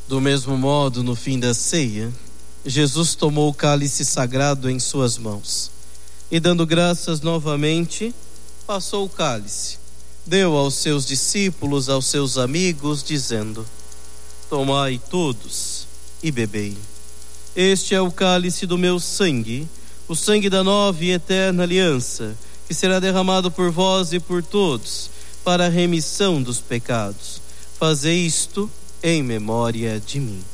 Do mesmo modo, no fim da ceia, Jesus tomou o cálice sagrado em suas mãos e, dando graças novamente, passou o cálice, deu aos seus discípulos, aos seus amigos, dizendo: tomai todos e bebei. Este é o cálice do meu sangue, o sangue da nova e eterna aliança, que será derramado por vós e por todos, para a remissão dos pecados. Fazei isto em memória de mim.